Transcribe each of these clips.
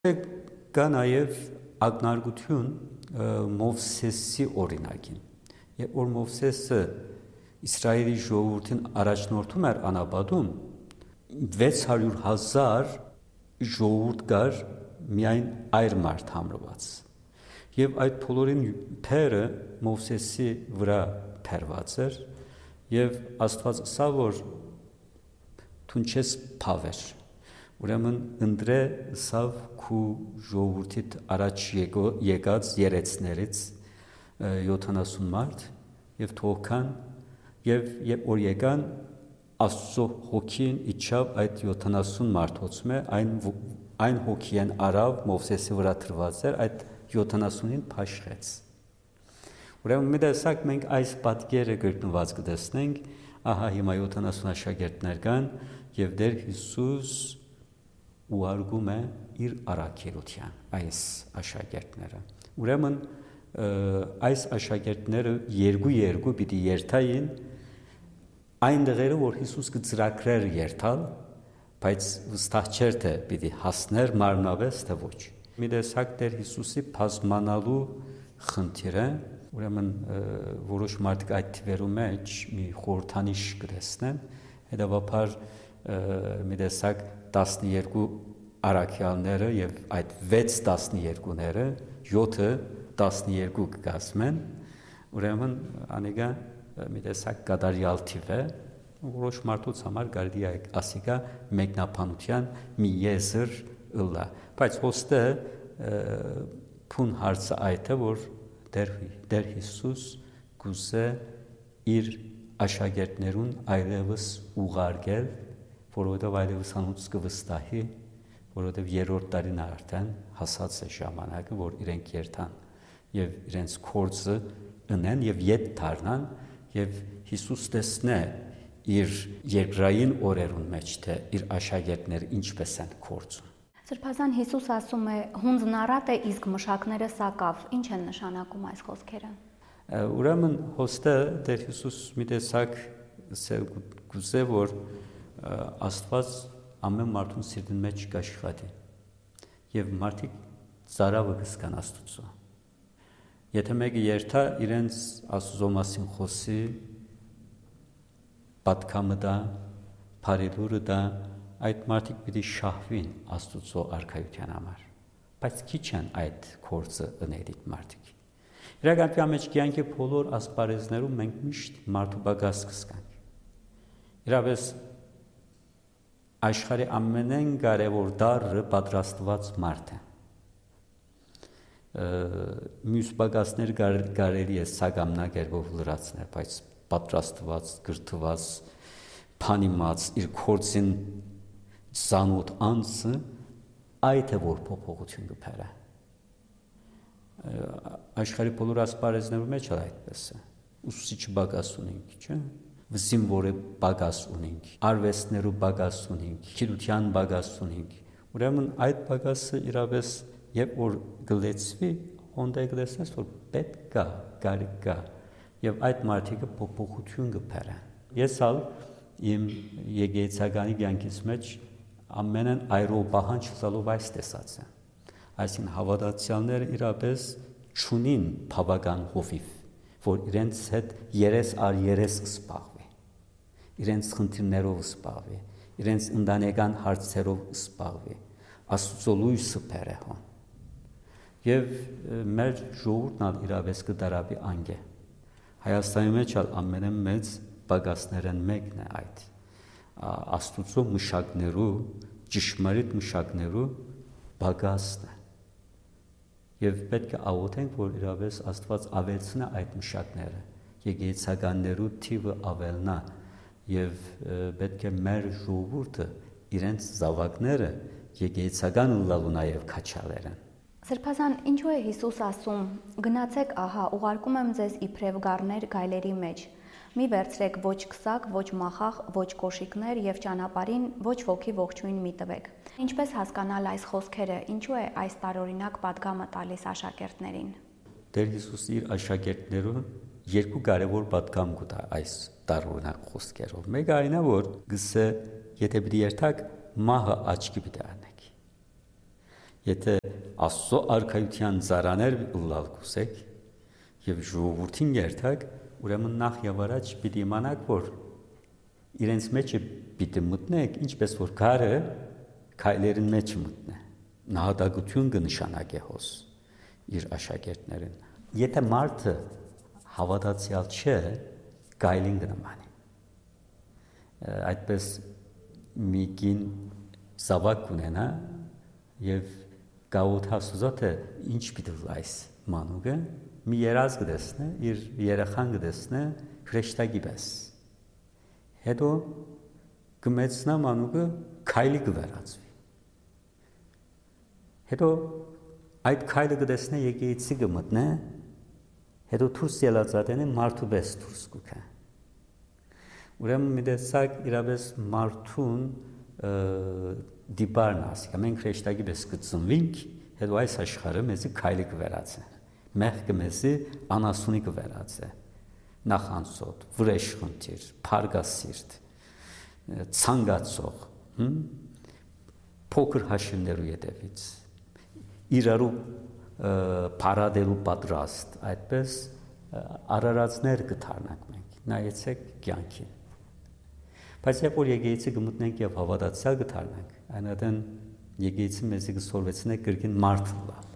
Կա նաև ակնարկություն Մովսեսի օրինակին։ Երբ որ Մովսեսը Իսրայելի ժողովրդին առաջնորդում էր անապատում, 600,000 ժողովուրդ կար միայն այր մարդ համրված։ Եվ այդ բոլորին թերը Մովսեսի վրա թերված էր, եւ Աստված ասավ, որ դու չես փավեր։ Ուրեմն ընտրե սավ քու ժողովրդիդ առաջ եկած երեցներից 70 մարդ եւ թողքան եւ երբ որ եկան Աստծո հոգին իջավ այդ 70 մարդոցմե այն հոգին արավ Մովսեսի վրա թրված էր այդ 70-ին փաշխեց։ Ուրեմն մի տեսակ մենք այս պատկերը գտնված կտեսնենք, ահա հիմա 70 աշակերտներ կան եւ Տեր Հիսուս ուղարկում է իր առաքելության այս աշակերտները։ Ուրեմն այս աշակերտները երկու պիտի երթային այն դեղերը, որ Հիսուս կծրագրեր երթալ, բայց վստահ չէր թե պիտի հասներ մարմնավես թե ոչ։ Մի տեսակ Տեր Հիսուսի բազմանալու խնդիրը, ուրեմն որոշ մարդիկ այդ թվերու մեջ մի խորհրդանիշ կտեսնեն, հետևաբար մի տեսակ 12 առաքյալները եւ այդ 6 12-ները 7-ը 12 կգազմեն, ուրեմն անիկա մի տեսակ կատարյալ թիվ է, որոշ մարդուց համար կարելի է ասիկա մեկնաբանության մի եզր ըլլա, բայց ոստը փուն հարցը այդ է, որ Տեր Հիսուս գուզե իր աշակերտներուն այլևս ուղարկել, որովհետև այլևս անոնց կվստահի, որովհետև երրորդ տարին արդեն հասած է ժամանակը, որ իրենք երթան եւ իրենց կորձը ընեն եւ ետ դառնան եւ Հիսուս տեսնե իր երկրային օրերուն մեջ թե իր աշակերտները ինչպես են կորձում։ Սրբազան Հիսուս ասում է հունձն առատ է, իսկ մշակները սակավ։ Ինչ են նշանակում այս խոսքերը։ Ուրեմն հոստը Տեր Հիսուս մի տեսակ գուզե, որ Աստված ամեն մարդուն սիրտին մեջ կաշխատի եւ մարդիկ ծարավը կսկան Աստծո։ Եթե մեկը երթա իրենց Աստծո մասին խոսի, պատկամը դա, բարելուրը դա, այդ մարդիկ պիտի շահվին Աստծո արքայության համար, բայց քիչ են այդ կորձը ընելիք մարդիկ։ Իրականության մեջ կյանքի բոլոր ասպարեզներում մենք միշտ մարդու բագաս կսկանք։ Իրավես աշխարհի ամենեն կարևոր դառը պատրաստված մարդ է։ Մյուս բագասներ կարելի է սագամնակերպով լրացնել, բայց պատրաստված, գրթված, փանիմաց իր կորձին զանոթ անձը այդ է որ փոփոխություն կփերը։ Աշխարհի բոլոր ասպարեզներում մեջ այդպես է։ Ուսուցիչ բագաս ունենք, չէ՞։ Զինվորը բագաս ունենք, արվեստներու բագաս ունենք, գիտության բագաս ունենք։ Ուրեմն այդ բագասը իրավես երբ որ գլեցվի, հոնդե գլեցնես, որ պետք կա, կարիք կա, եւ այդ մարդիկը փոփոխություն կփերեն։ Ես ալ իմ եկեղեցականի կյանքից մեջ ամենն այրով բահանջ ցալով այս տեսած եմ։ Այսինքն հավատացյալները իրապես ճունին բավական հովիվ, որ իրենց հետ երես առ երես կսպաղվի, իրենց խնդիրներով սպաղվի, իրենց ընտանեկան հարցերով սպաղվի, Աստծո լույսը բերե հոն։ Եվ մեր ժողովուրդն ալ իրապես կդարաբի անգե։ Հայաստանի մեջ ալ ամենամեծ բագասներն մեկն է այդ։ Աստծո մշակներու, ճշմարիտ մշակներու բագասն է։ Եվ պետք է աղոթենք, որ իրապես Աստված ավելցնա այդ մշակները, եկեղեցականներու թիվը ավելնա, եւ պետք է մեր ժողովուրդը իրենց զավակները եկեղեցական լալու նաեւ քաչալերեն։ Սրբազան, ինչու է Հիսուս ասում. գնացեք, ահա, ուղարկում եմ ձեզ իբրև գառներ գայլերի մեջ։ Մի վերցրեք ոչ քսակ, ոչ մախախ, ոչ կոշիկներ եւ ճանապարհին ոչ ոքի ողջույն մի տվեք։ Ինչպես հասկանալ այս խոսքերը, ինչու է այս տարօրինակ պատգամը տալիս աշակերտներին։ Տեր Հիսուս իր աշակերտներուն երկու կարևոր պատգամ կտա այս տարօրինակ խոսքերով։ Մեկը այն է, որ գսե եթե պիտի երթակ մահը աչքի պիտի առնեք։ Եթե Աստծո արքայության ծառաներ լալ կուսեք եւ ժողովրդին երթակ, ուրեմն նախ եւ առաջ պիտի իմանաք, որ իրենց մեջը պիտի մտնեք, ինչպես որ քարը քայլերին մեջ մտնե։ Նահատակություն կնշանակե հոս իր աշակերտներին։ Եթե մարդը հավատացյալ չէ, գայլին կնմանի։ Այդպես մի կին զավակ ունենա եւ գաուտ հասուզոթը ինչ պիտի լայս մանուկը մի երազ կդեսնե, իր երախան կդեսնե քրեշտագի պես։ Հետո կմեցնա մանուկը քայլի կվերածվի։ Հետո այդ քայլը կդեսնե եկեղեցի կմտնե, հետո դուրս ելածածենը մարդու պես դուրս կուքա։ Ուրեմն մի տեսակ իրապես մարդուն դիպարն ասի։ Մենք քրեշտագի պես կծնվենք, հետո այս աշխարհը մեզի քայլի կվերածե։ Մեղքը մեզի անասունի կվերածե։ Նախանցոտ, վրեժխնդիր, փարգասիրտ, ցանկացող, փոքր հաշիվներու յետևից, իրարու փարադելու պատրաստ, այդպես արարածներ կդառնանք մենք, նայեցեք կյանքին։ Բայց երբ որ եկեղեցի կմտնենք եւ հավատացյալ կդառնանք, այնատեն եկեղեցի մեզի կսորվեցնե կրկին մարդ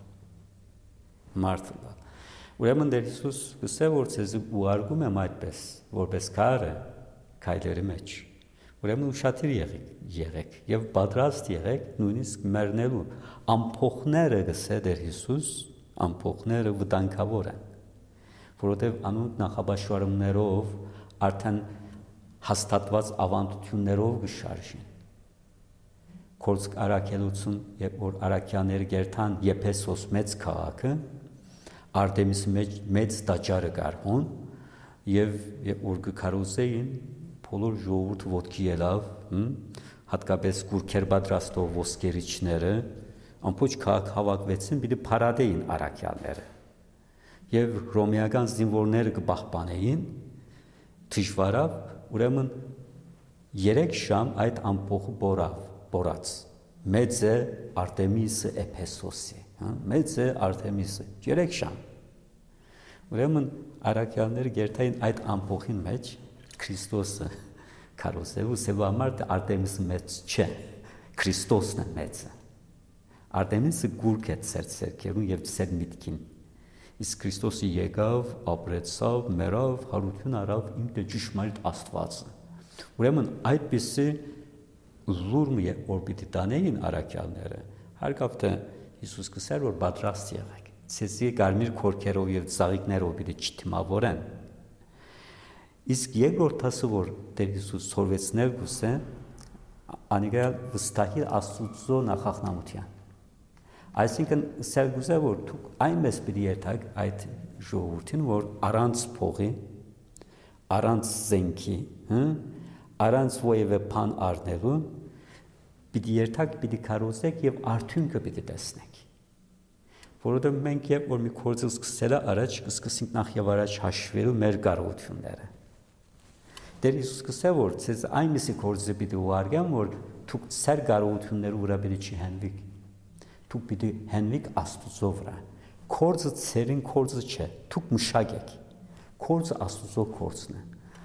լալ։ Ուրեմն Տեր Հիսուս գսե որ ցեզ ուղարկում եմ այդպես, որպես քարը քայլերի մեջ։ Ուրեմն ուշադիր եղեք եւ պատրաստ եղեք նույնիսկ մեռնելու ամփոխները գսե Տեր Հիսուս, ամփոխները վտանգավոր են, որովհետեւ անոնք նախաբաշխարումներով արդեն հաստատված ավանդություններով կշարժին։ Կորցք արաքելություն, երբ որ արաքյաները գերտան Եփեսոս մեծ քաղաքը, Արտեմիսի մեծ տաճարը կար եւ որ կքարոզեին բոլոր ժողովուրդ ոտքի ելավ, հատկապես կուրքեր պատրաստող ոսկերիչները ամբողջ քաղաք հավաքվեցին պիտի փարադեին արաքյալները եւ ռոմեական զինվորները կպահպանեին դժվարավ ուրեմն 3 շամ այդ ամփոխը բորած մեծ է Արտեմիսը Էփեսոսի մեծ է Արտեմիսը 3 շամ ուրեմն արաքյալները գերտային այդ ամփոխին մեջ Քրիստոսը քարոզելու սեվամարտ Արտեմիսը մեծ չէ Քրիստոսն է մեծը Արտեմիսը գուրք է ծերքերուն եւ ծեր միտքին իսկ Քրիստոսը եկավ ապրեցավ մեռավ հարություն արավ ինքը ճշմարիտ Աստվածը ուրեմն այդպիսի լուրմը որ պիտի տանեին արաքյալները հարկավ թե Հիսուս կսեր որ պատրաստ եղեք ցեզի կարմիր քորքերով եւ ծաղիկներով պիտի չթիմավորեն իսկ երկրորդ հասը որ Տեր Հիսուս սորվեցնել գուսե անիկա վստահի Աստծո նախախնամության այսինքն սեր գուսե որ դուք այնպես պիտի երթաք այդ ժողովրդին որ առանց փողի առանց զենքի առանց ովևէ բան առնելու պիտի երթաք պիտի քարոզեք եւ արդյունքը պիտի տեսնեք որովհետեւ մենք երբ որ մի գործը սկսելա առաջ կսկսենք նախ եւ առաջ հաշվելու մեր կարողությունները Տեր Հիսուս կսե որ ցեզ այնպիսի գործը պիտի ուղարկեմ որ դուք ծեր կարողությունները վրա պիտի չհենվիք դուք պիտի հենվիք Աստծո վրա գործը ցերին գործը չէ դուք մշակեք գործը Աստծո գործն է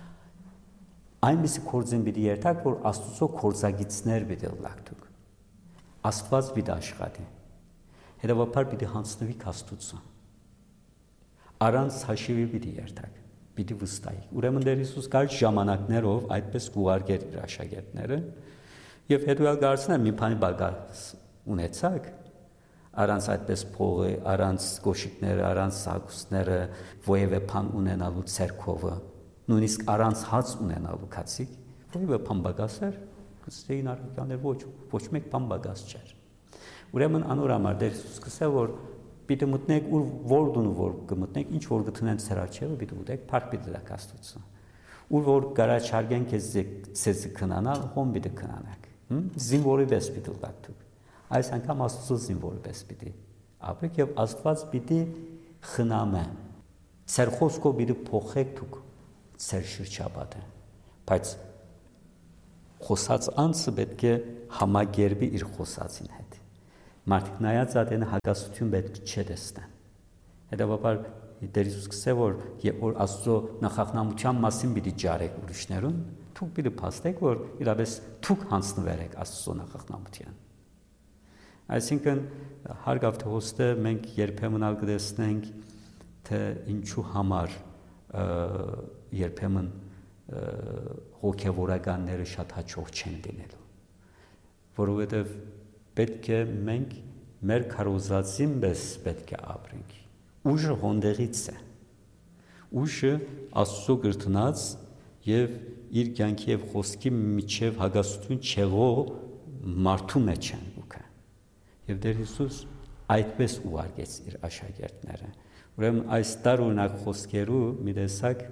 այնպիսի գործին պիտի երթաք որ Աստծո գործագիծներ պիտի լաք դուք Աստված պիտի աշխատի հետևաբար պիտի հանձնվիք Աստծո առանց հաշիվի պիտի երթաք պիտի վստահեք ուրեմն Տեր Հիսուս կար ժամանակներով այդպես կուղարկեր իր աշակերտները եւ հետո գարցնա մի բանի բագաս ունեցակ առանց այդպես փողը առանց կոշիկները առանց սակուսները ովևէ բան ունենալու ցերկովը նույնիսկ առանց հաց ունենալու քացիկ ովևէ բան բագասեր կստեին արքյաներ ոչ մեկ բան բագաս չէր ուրեմն անոր համար Տեր Հիսուս կսե որ պիտի մտնեք որ դու որ կմտնեք ինչ որ գտնեն ցեր արջևը պիտի ուտեք փառք պիտի դաք Աստծո ուր որ գարաչարգեն քեզ քնանալ հոմ պիտի քնանաք զինվորի պես պիտի դաք դուք այս անգամ Աստծո զինվորի պես պիտի ապրեք եւ Աստված պիտի խնամե ցեր խոսքով պիտի փոխեք դուք ցեր շրջապատը բայց խոսած անձը պետք է համագերբի իր խոսածին հետ Մարդիկ նայած ադենը հակասություն պետք չէ տեսնեն։ Հետևաբար Տեր Հիսուս կսե որ երբ որ Աստծո նախախնամության մասին պիտի ջարեք ուրիշներուն, դուք պիտի փաստեք որ իրապես դուք հանձնվերեք Աստծո նախախնամության։ Այսինքն հարգավ թե հոստը մենք երբեմն ալ կտեսնենք թե ինչու համար երբեմն հոգևորականները շատ հաջող չեն լինելու, որովհետև պետք է մենք մեր քարոզածին պես պետք է ապրենք։ Ուժը հոնդեղից է, ուժը Աստծո գրտնած եւ իր կյանքի եւ խոսքի միջև հագասություն չեղող մարդու մեջ են ուքը։ Եվ Տեր Հիսուս այդպես ուղարկեց իր աշակերտները։ Ուրեմն այս տարօրինակ խոսքերու մի տեսակ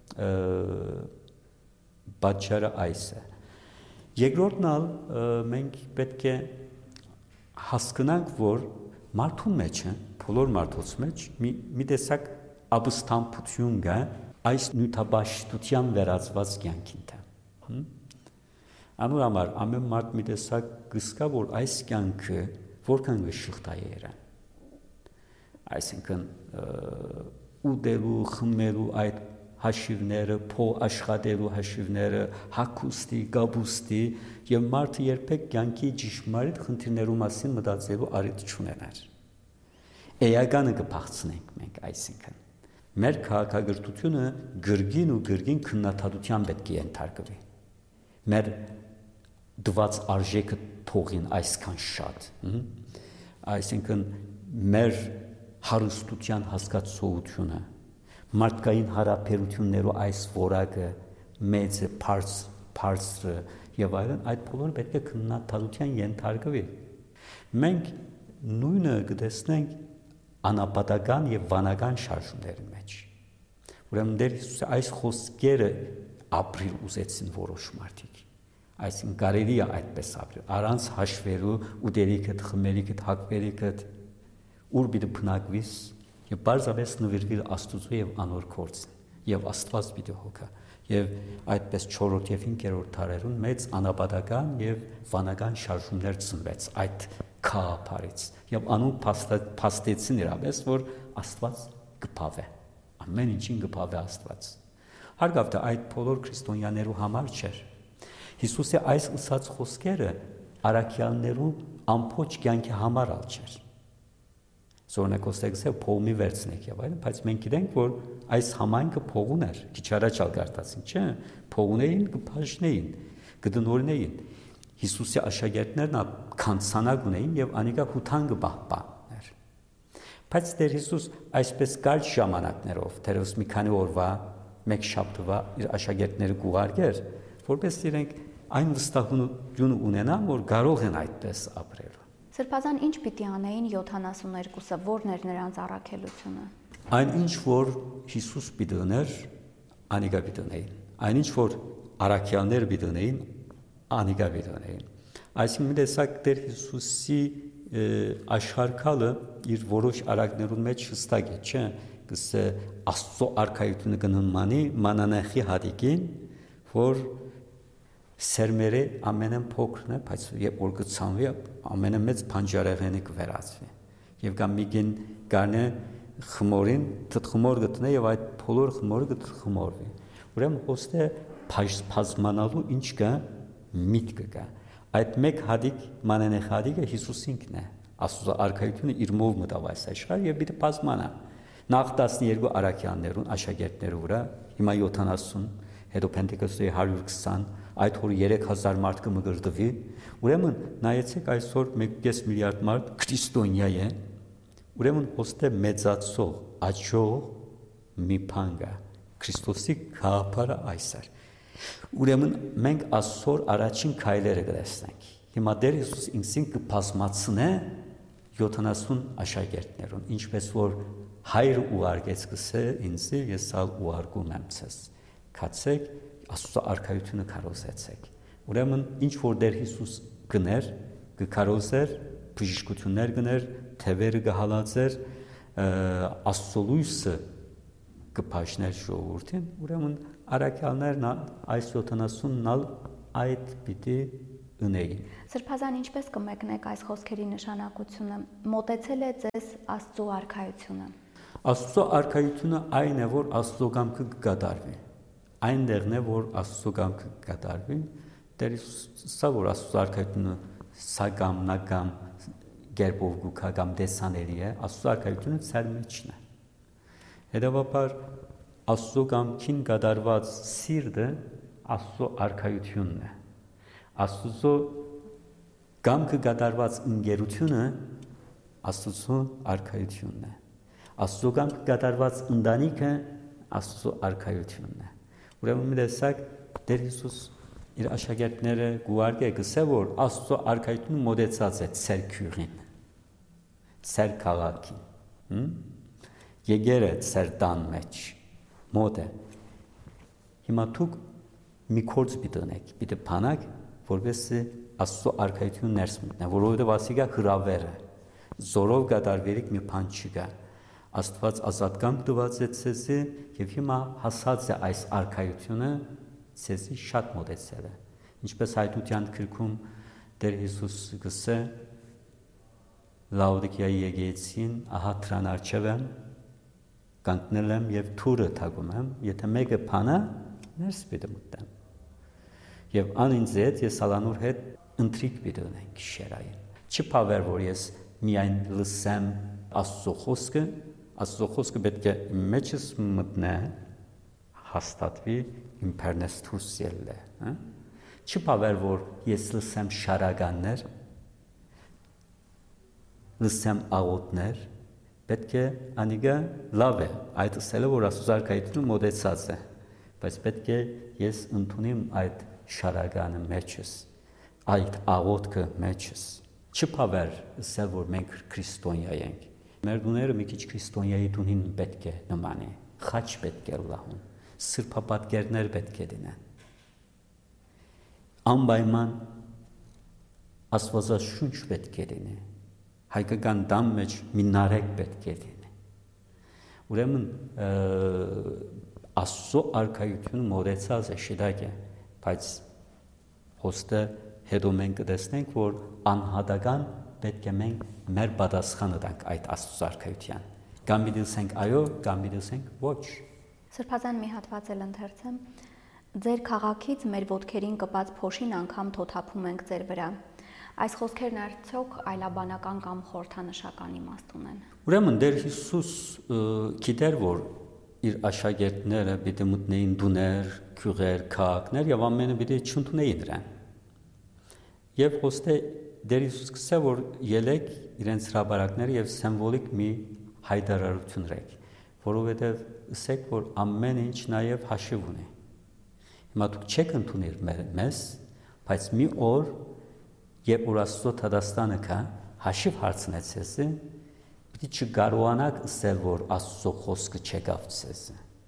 պատճառը այս է։ Երկրորդն ալ մենք պետք է հասկանանք, որ մարդու մեջ է, բոլոր մարդոց մեջ մի տեսակ ապստամբություն կա այս նյութաբաշխության վերածված կյանքին թե։ Անոր համար ամեն մարդ մի տեսակ գսկա, որ այս կյանքը որքան գշղտա երան։ Այսինքն ուտելու, խմելու այդ հաշիվները, փող աշխատելու հաշիվները, հագուստի, գաբուստի եւ մարդը երբեք կյանքի ճշմարիտ խնդիրներու մասին մտածելու առիթ չունենար։ Էականը կփախցնենք մենք, այսինքն մեր քաղաքագրթությունը գրգին ու գրգին քննադատության պետք է ենթարկվի։ Մեր դված արժեքը փողին այսքան շատ, այսինքն մեր հարստության հասկացողությունը, մարդկային հարաբերություններու այս որակը մեծը, բարձրը եւ այլն, այդ բոլորը պետք է քննադատության ենթարկվի։ Մենք նույնը կտեսնենք անապատական եւ վանական շարժումների մեջ։ Ուրեմն Տեր Հիսուսը այս խոսքերը ապրիլ ուզեցին որոշ մարդիկ։ Այսինքն կարելի է այդպես ապրել, առանց հաշվելու ուտելիքդ, խմելիքդ, հագվելիքդ, ուր պիտի բնակվիս եւ բարձրապես նվիրվիր Աստծո եւ անոր գործին եւ Աստված պիտի հոգա եւ այդպես 4-րդ եւ 5-րդ դարերուն մեծ անապատական եւ վանական շարժումներ ծնվեց այդ քահապարից եւ անուն փաստեցին իրապես որ Աստված կփավե ամեն ինչին կփավե Աստված հարգավ թե այդ բոլոր քրիստոնյաներու համար չէր Հիսուսի այս ըսած խոսքերը արաքյաններու ամբողջ կյանքի համար ալ չէր Զորնակոստեքսը փողի վերցնեք եւ այլն, բայց մենք գիտենք, որ այս համայնքը փողուն էր, քիչ առաջ ալ գարտացին, չէ՞, փողունեին կփաշնեին, կդնորնեին։ Հիսուսի աշակերտներն քանցանակ ունեին եւ անիկա հութան կպահպաներ։ Բայց Տեր Հիսուս այսպես կարճ ժամանակներով, դերևս մի քանի օրվա, մեկ շաբթվա իր աշակերտները գուղարկեր, որպես իրենք այն վստահությունը ունենան, որ կարող են այդպես ապրել։ Սրբազան ինչ պիտի անեին 72-ը, որն էր նրանց առաքելությունը։ Այն ինչ որ Հիսուս պիտի ուներ, անիկա պիտի ունեին։ Այն ինչ որ առաքյալներ պիտի ունեին, անիկա պիտի ունեին։ Այսինքն մի տեսակ Տեր Հիսուսի աշխարհակալը իր որոշ արակներուն մեջ հստակ է, չէ՞, կսե Աստծո արքայությունը կնմանի մանանեխի հատիկին, որ Սերմերը ամենն փոքրն է, բայց երբ որ կցանվի, ամենամեծ փանջարեղենը կվերածվի։ Եվ կամ միգին գանե խմորին, թթխմոր գտնե եւ այդ բոլոր խմորը կթխմորվի։ Ուրեմն ոստե բազմանալու ինչ կա, միտք կա։ Այդ մեկ հադիկ մանանեխ հադիկը Հիսուսինքն է։ Աստծո արքայությունը իր մով մտավ այս աշխարհ եւ պիտի բազմանա։ Նախ 12 արաքյաններուն աշակերտներու վրա, հիմա 70, հետո Պենտեկոստի 120 այդ որ 3000 մարդ կմգրդվի, ուրեմն նայեցեք այսօր 1.5 միլիարդ մարդ քրիստոնյա է, ուրեմն ոստե մեծացող, աճող մի բան կա, Քրիստոսի գաղափարը այս է։ Ուրեմն մենք այսօր առաջին քայլերը կտեսնենք։ Հիմա Տեր Հիսուս ինքսին կբազմացնե 70 աշակերտներուն, ինչպես որ հայրը ուղարկեց կսե ինձ, ես ալ ուղարկում եմ ցես։ Կացեք Աստծո արքայությունը կարոզեցեք։ Ուրեմն ինչ որ Տեր Հիսուս գներ, կկարոզեր, բժշկություններ գներ, թևերը կհալածեր, Աստծո լույսը կփաշներ ժողովրդին, ուրեմն արաքյալներն այս 70-ն ալ այդ պիտի ընեին։ Սրբազան ինչպես կմեկնեք այս խոսքերի նշանակությունը, մոտեցել է ձեզ Աստծո արքայությունը։ Աստծո արքայությունը այն է, որ Աստծո կամքը կգադարվի։ Այնտեղն է, որ Աստծո կամքը կգադարվի, դեր սա որ Աստծո արքայությունը սա կամ նա կամ գերբով գուքա կամ դեսաների է, Աստծո արքայությունը ծեր մեջն է։ Հետևաբար Աստծո կամքին կդարված սիրտը Աստծո արքայությունն է։ Աստծո կամքը կդարված ընկերությունը Աստծո արքայությունն է։ Աստծո կամքը կդարված ընտանիքը Աստծո արքայությունն է։ Ուրեմն մի տեսակ Տեր Հիսուս իր աշակերտները գուարգե գսե որ Աստծո արքայությունը մոդեցած է ծեր քյուրին, ծեր քաղաքին, եկեր է ծեր տան մեջ, մոտ է։ Հիմա դուք մի գործ պիտի պիտի փանակ, որովհետեւ Աստծո արքայությունը ներս մտնի, որովհետեւ ասիկա հրավեր է, զորով կդարվերիկ մի բան չկա։ Աստված ազատ կամք տված է ցեզի եւ հիմա հասած է այս արքայությունը ցեզի շատ մոտեցել է։ Ինչպես հայտության գրքում Տեր Հիսուս գսե Լաուդիկիայի եկեղեցին, ահա դրան արջև եմ, կանգնել եմ եւ թուրը թագում եմ, եթե մեկը փանա, ներս պիտի մտնեմ։ Եվ անինձ հետ ես Սալանուր հետ ընտրիկ պիտի ունենք գիշերային։ Չփավեր որ ես միայն լսեմ Աստծո խոսքը, Աստծո խոսքը պետք է մեջս մտնե, հաստատվի, իմ բեռնես դուրս ելլե, Չփավեր որ ես լսեմ շարականներ, լսեմ աղոթներ, պետք է անիգա լավ է, այդ ասելը որ Աստծո արքայությունը մոտեցած է, բայց պետք է ես ընդունեմ այդ շարականը մեջս, այդ աղոթքը մեջս, չփավեր ասել որ մենք քրիստոնյա ենք, մեր դուները մի քիչ քրիստոնյայի դունին պետք է նմանի, խաչ պետք է լահուն, սրբապատկերներ պետք է դինեն, անպայման Աստվածաշունչ պետք է լինի, հայկական տան մեջ մի նարեկ պետք է լինի, ուրեմն Աստծո արքայությունը մոտեցած է շիդակ է, բայց հոստը հետո մենք կտեսնենք, որ անհատական պետք է մենք մեր պատասխանը տանք այդ Աստծո արքայության, կամ դիտենք այո, կամ դիտենք ոչ։ Սրբազան մի հատված էլ ընթերցեմ, ձեր քաղաքից մեր ոտքերին կպած փոշին անգամ թոթափում ենք ձեր վրա։ Այս խոսքերն արդյոք այլաբանական կամ խորհրդանշական իմաստ ունեն։ Ուրեմն Տեր Հիսուս գիտեր, որ իր աշակերտները պիտի մտնեին դուներ, քյուղեր, քաղաքներ եւ ամենը պիտի չընդունեին նրան։ Եվ ոստե Տեր Հիսուս գսե որ ելեք իրենց հրաբարակները եւ սիմվոլիկ մի հայտարարություն ռեք, որովհետեւ ասեք որ ամեն ինչ նաեւ հաշիվ ունի։ Հիմա դուք չեք ընդունել մեզ, բայց մի օր երբ որ Աստծո Թադաստանը կա, հաշիվ հարցնեց ձեզ, պիտի չկարողանաք ասել, որ Աստծո խոսքը չեկավ ձեզ։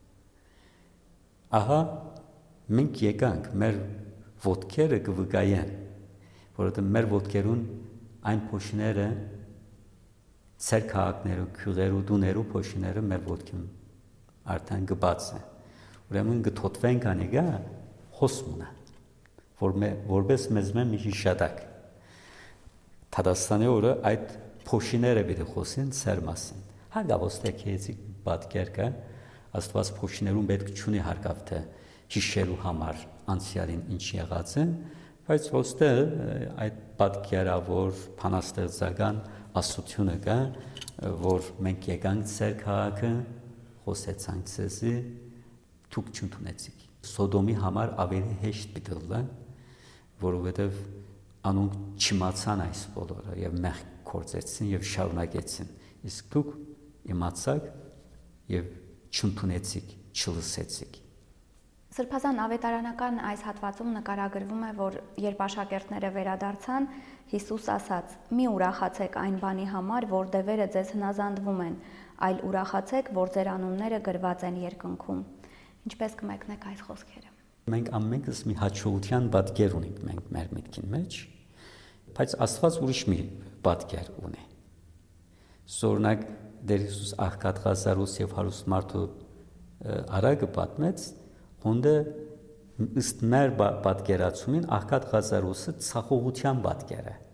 Ահա մենք եկանք մեր ոտքերը կվկայեն, որովհետև մեր ոտքերուն այն փոշիները, ծեր քաղաքներու, քյուղերու, դուներու փոշիները մեր ոտքին արդեն գբաց է։ Ուրեմն գթոթվենք անիգա խոսմունը, որպես մեզ մի հիշատակ։ Թադաստանի օրը այդ փոշիները պիտի խոսեն ծեր մասին։ Հանգավոստեքեցի պատկեր կա, Աստված փոշիներուն պետք չունի հարկավ թե հիշելու համար անցյալին ինչ եղած է, բայց ոստե այդ պատկերավոր փանաստեղծական աստությունը կա, որ մենք եկանք ծեր քաղաքը, խոսեցանք ցեզի, դուք չընդունեցիք։ Սոդոմի համար ավելի հեշտ պիտի լա, որովհետև անոնք չիմացան այս բոլորը եւ մեղք կործեցին եւ շարունակեցին, իսկ դուք իմացաք եւ չընդունեցիք, չլսեցիք։ Սրբազան ավետարանական այս հատվածում նկարագրվում է, որ երբ աշակերտները վերադարձան, Հիսուս ասաց. «Մի ուրախացեք այն բանի համար, որ դևերը ձեզ հնազանդվում են, այլ ուրախացեք, որ ձեր անունները գրված են երկնքում»։ Ինչպես կմեկնեք այս խոսքերը։ Մենք ամենքս մի հաջողության պատկեր ունենք մենք մեր միտքին մեջ, բայց Աստված ուրիշ մի պատկեր ունի։ Սորնակ Տեր Հիսուս աղքատ Ղազարոս եւ հարուստ մարդու արագը պատմեց, հոնդը ըստ մեր պատկերացումին աղքատ Ղազարոսը ցախողության պատկեր է։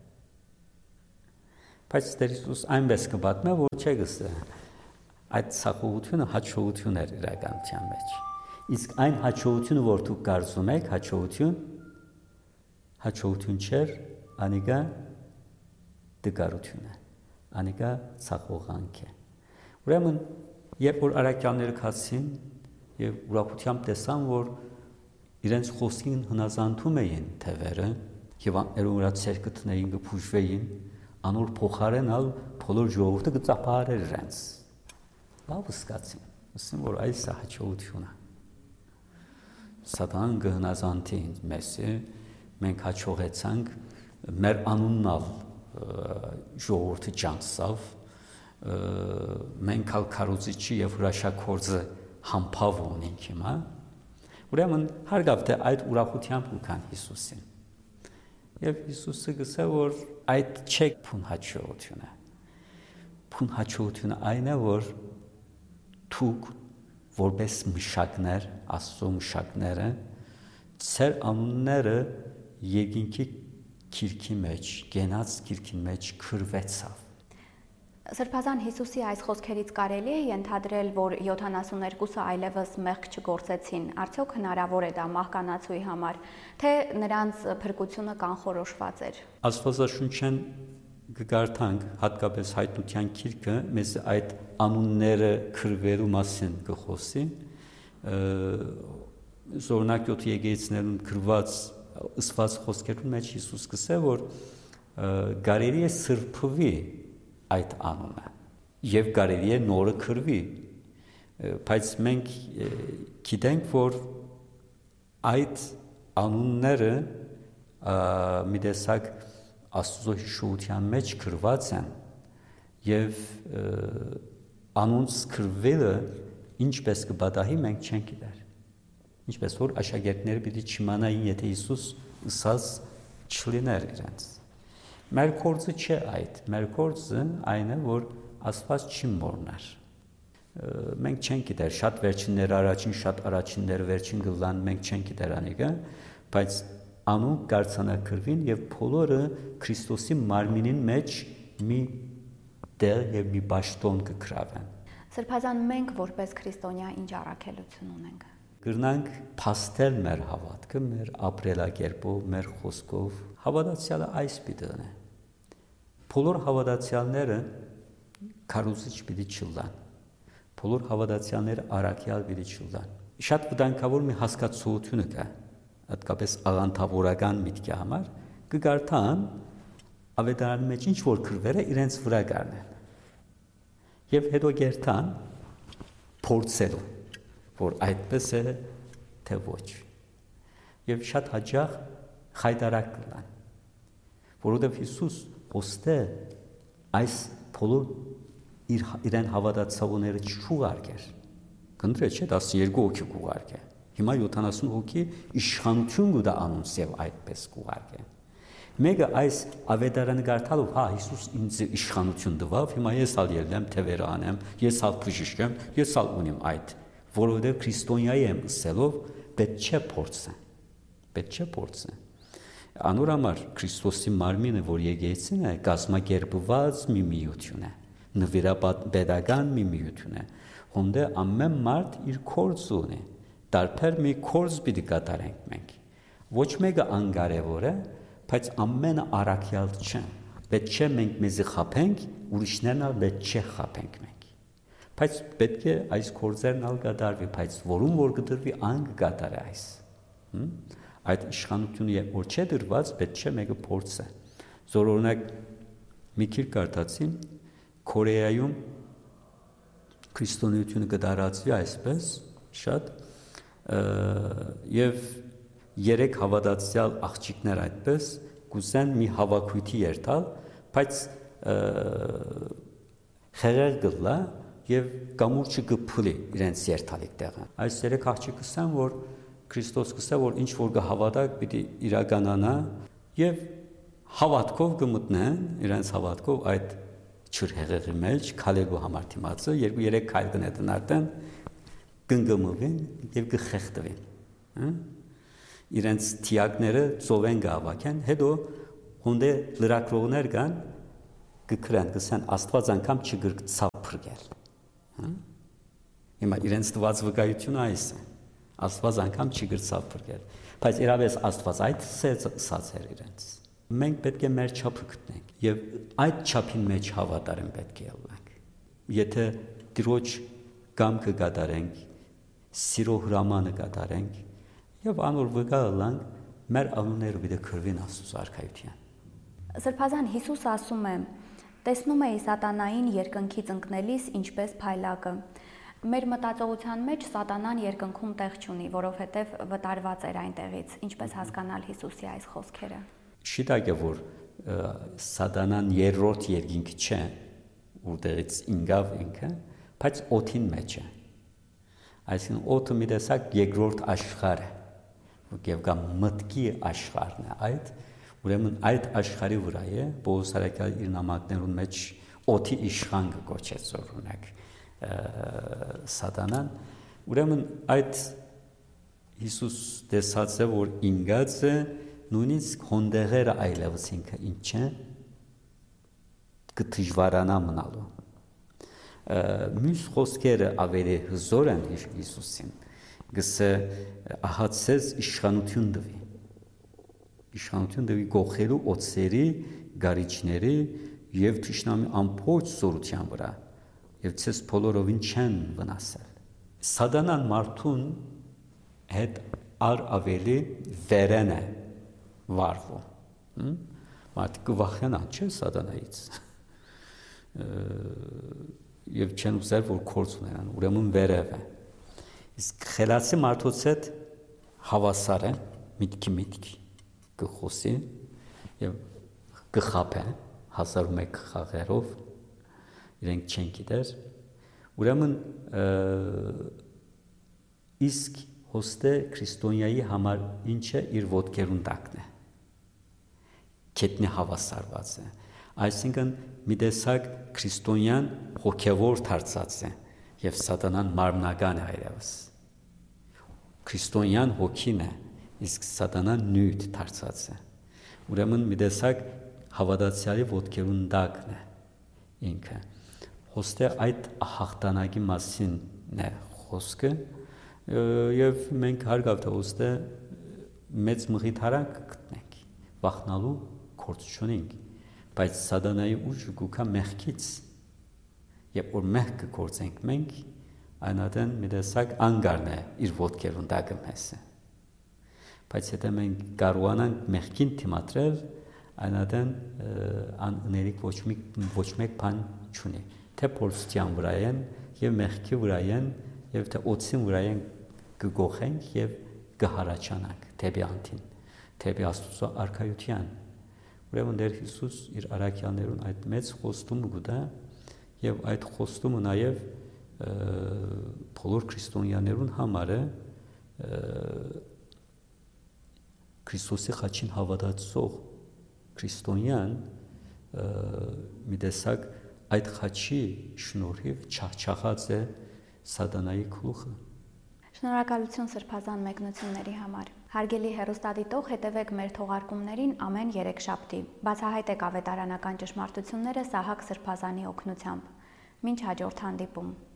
Բայց Տեր Հիսուս այնպես կպատմի, որ չէ գսը այդ ցախողությունը հաջողություն էր իրականության մեջ։ Իսկ այն հաջողությունը, որ դուք կարծում եք, հաջողություն չէր, անիկա դգարություն է, անիկա ցախողանք է։ Ուրեմն, երբ որ առաքյալները քացին եւ ուրախությամբ տեսան, որ իրենց խոսքին հնազանդում էին թևերը եւ աներու վրա ցերկտներին կփուժվեին, անոր փոխարենալ բոլոր ժողովուրդը կծափահարեր իրենց։ Լավ սկացին, ասում որ այս է հաջողությունը։ Սատանան կհնազանդի մեզ, մենք հաջողեցանք, մեր անուննալ ժողովուրդը ջանցավ, մենք ալ քարոզիչի եւ հրաշագործը համբավ ունենք հիմա։ Ուրեմն հարգավ թե այդ ուրախությամբ ուքան Հիսուսին։ Եվ Հիսուսը գսե որ այդ չէ փուն հաջողությունը։ Փուն հաջողությունը այն է, որ դուք որպես մշակներ, Աստծո մշակները, ծեր անունները երկինքի քիրքի մեջ, գենաց քիրքի մեջ քրվեցավ։ Սրբազան Հիսուսի այս խոսքերից կարելի է ենթադրել, որ 72-ը այլևս մեղք չգործեցին, արդյոք հնարավոր է դա մահկանացուի համար, թե նրանց փրկությունը կանխորոշված էր։ Աստվածաշունչեն կգարտանք, հատկապես հայտնության քիրքը, մեզ այդ անունները քրվելու մասին կխոսի, Զորնակ 7 եկեղեցիներում քրված ըսված խոսքերում մեջ Հիսուս կսե, որ կարելի է սրբվի այդ անունը եւ կարելի է նորը քրվի, բայց մենք գիտենք, որ այդ անունները մի տեսակ Աստծո հիշողության մեջ քրված են եւ անոնց քրվելը ինչպես կբադահի մենք չենք գիտեր, ինչպես որ աշակերտները պիտի չիմանային, եթե Հիսուս ըսած չլիներ իրենց։ Մեր կորձը չէ այդ, մեր կորձը այն է, որ Աստված չի մոռնար։ Մենք չենք գիտեր, շատ վերջիններ առաջին, շատ առաջինները վերջին գլան, մենք չենք գիտեր անիկը, բայց անուն կարծանակրվին եւ բոլորը Քրիստոսի մարմինին մեջ մի դեր եւ մի բաշտոն կգրավեն։ Սրբազան մենք որպես քրիստոնյա ինչ առաքելություն ունենք։ Կրնանք փաստել մեր հավատքը, մեր ապրելակերպով, մեր խոսքով։ Հավատացյալը այս պիտի է։ Բոլոր հավատացյալները քարոզիչ պիտի չլան։ Բոլոր հավատացյալները առաքյալ պիտի չլան։ Շատ վտանգավոր մի հասկացություն կա, հատկապես աղանդավորական միտքի համար, կգարտան ավետարանի մեջ ինչ որ քրվերը իրենց վրա գարնեն։ Եվ հետո գերտան փորձելու, որ այդպես է թե ոչ։ Եվ շատ հաճախ խայտարակ կլան, որովհետև Հիսուս ոստե այս բոլոր իրեն հավատացողները չուղարկեր։ Կնդրե չէ 12 հոգի կուղարկե։ Հիմա 70 հոգի իշխանություն կուտա անոնց եւ այդպես կուղարկե։ Մեկը այս ավետարանը գարտալով, հա Հիսուս ինձ իշխանություն տվավ, հիմա ես ալ ելնեմ թևերը անեմ, ես ալ բժշկեմ, ես ալ ունիմ այդ, որովհետև քրիստոնյայի եմ ըսելով պետք չէ փորձը։ Պետք չէ փորձը։ Անոր համար Քրիստոսի մարմինը, որ եկեղեցին է, կազմակերպված մի միություն է, նվիրապետական մի միություն է, հոնդե ամեն մարդ իր կորձ ունի, տարբեր մի կորձ պիտի կատարենք մենք։ Ոչ մեկը անկարևոր է, բայց ամենը առաքյալ չեն։ Պետք չէ մենք մեզի խափենք, ուրիշներն ալ պետք չէ խափենք մենք։ Բայց պետք է այս կորձերն ալ կատարվի, բայց որում որ կդրվի ան կկատարի այս։ Այդ իշխանությունը որ չէ դրված, պետք չէ մեկը փորձը։ Զորօրինակ մի քիչ կարդացի Կորեայում քրիստոնեությունը կդարածվի այսպես շատ եւ 3 հավատացյալ աղջիկներ այդպես կուզեն մի հավաքույթի երթալ, բայց խեղեր գլա եւ կամուրջը կփլի իրենց երթալիք տեղը։ Այս 3 աղջիկը ասան, որ Քրիստոս կսա, որ ինչ որ կհավատակ պիտի իրականանա եւ հավատքով կմտնեն, իրենց հավատքով այդ չրհեղեղի մեջ քալելու համար դիմացը 2-3 քայլ կնետն արդեն կընկմվին եւ կխեղդվին։ իրենց թիակները ծովեն գավակեն, հետո հոնդե լրակրողներ կան գկրան գսան Աստված անգամ չգրկցավ փրկել։ Հիմա իրենց տված վկայությունը այս է։ Աստված անգամ չգրկցավ փրկել։ Բայց իրավես Աստված այդ սացեր իրենց։ Մենք պետք է մեր չափը գտնենք եւ այդ չափին մեջ հավատարիմ պետք է ելնենք։ Եթե Տիրոջ կամքը կատարենք, սիրո հրամանը կատարենք եւ անոր վկա ըլանք, մեր անունները պիտի քրվին Աստծո արքայության։ Սրբազան Հիսուս ասում է. տեսնում էի սատանային երկնքից ընկնելիս ինչպես փայլակը։ Մեր մտածողության մեջ սատանան երկնքում տեղ չունի, որովհետև վտարված էր այնտեղից։ Ինչպես հասկանալ Հիսուսի այս խոսքերը։ Շիտակ է, որ սատանան երրորդ երկինք չէ, որտեղից ինգավ ինքը, բայց օդին մեջ է։ Այսինքն օդը մի տեսակ երկրորդ աշխարհ է, եւ կամ մտքի աշխարհն է այդ, ուրեմն այդ աշխարհի վրա է Պողոս արաքյալը իր նամակներուն մեջ օդի իշխան կոչեց օրինակ սատանան, ուրեմն այդ Հիսուս տեսած է, որ ինգած է նույնիսկ հոնդեղերը այլևս ինքը ինչ է կդժվարանա մնալու։ Մյուս խոսքերը ավելի հզոր են Հիսուսին, գսե ահացես իշխանություն դվի։ Իշխանություն դվի գողելու օծերի, գարիչների եւ թշնամի ամբողջ զորության վրա եւ ցես բոլորովին չեն վնասել։ Սատանան մարդուն հետ ավելի վերեն է վարվում։ Մարդիկ վախենան, չէ՞ սատանայից։ Եվ չեն ուզել, որ կորց ունենան, ուրեմն վերև է։ Իսկ խելացի մարդուց հետ հավասար է, միտքի կխոսի եւ կխապե 1001 խաղերով իրենք չեն գիտեր, ուրեմն իսկ հոստե քրիստոնյայի համար ինչ է իր ոտքերուն տակն է, կետնի հավասարված է, այսինքն մի տեսակ քրիստոնյան հոգևոր դարձած է եւ սատանան մարմնական է այլևս, քրիստոնյան հոգին է, իսկ սատանան նյութ դարձած է, ուրեմն մի տեսակ հավատացյալի ոտքերուն տակն է ինքը, հոստե այդ հաղթանակի մասին է խոսքը եւ մենք հարգավ թե հոստե մեծ մղիթարանք գտնենք, վախնալու գործ չունենք, բայց սատանայի ուժը գուքա մեղքից, երբ որ մեղքը գործենք մենք, այնադեն մի տեսակ անգարն է իր ոտքերուն տակը մեզ է, բայց եթե մենք կարողանանք մեղքին դիմադրել, այնադեն աներիկ ոչ մեկ բան չունի, թե փորձության վրա են եւ մեղքի վրա են եւ թե օծին վրա են կգողենք եւ կհարաճանանք դեպի անտին, դեպի Աստծո արքայության։ Ուրեմն Տեր Հիսուս իր արաքյաներուն այդ մեծ խոստումը գտա եւ այդ խոստումը նաեւ բոլոր քրիստոնյաներուն համար է Քրիստոսի խաչին հավատացող քրիստոնյան մի տեսակ այդ խաչի շնորհիվ չախչախած է սատանայի գլուխը։ Շնորհակալություն սրբազան մեկնությունների համար։ Հարգելի հեռուստադիտող, հետևեք մեր թողարկումներին ամեն երեքշաբթի։ Բացահայտեք ավետարանական ճշմարտությունները Սահակ Սրբազանի օգնությամբ։ Մինչ հաջորդ հանդիպում։